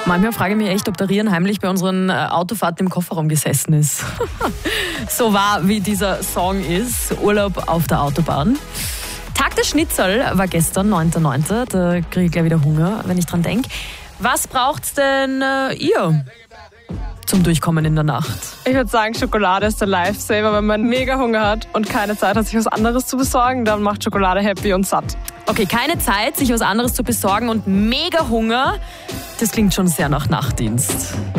Manchmal frage ich mich echt, ob der Rian heimlich bei unseren Autofahrten im Kofferraum gesessen ist. So wahr, wie dieser Song ist. Urlaub auf der Autobahn. Tag der Schnitzel war gestern, 9.9. Da kriege ich gleich wieder Hunger, wenn ich dran denke. Was braucht's denn ihr zum Durchkommen in der Nacht? Ich würde sagen, Schokolade ist der Lifesaver. Wenn man mega Hunger hat und keine Zeit hat, sich was anderes zu besorgen, dann macht Schokolade happy und satt. Okay, keine Zeit, sich was anderes zu besorgen und mega Hunger. Das klingt schon sehr nach Nachtdienst.